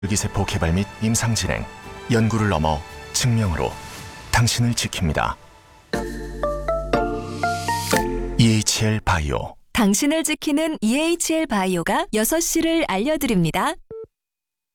줄기세포 개발 및 임상 진행, 연구를 넘어 증명으로 당신을 지킵니다. EHL 바이오. 당신을 지키는 EHL 바이오가 6시를 알려드립니다.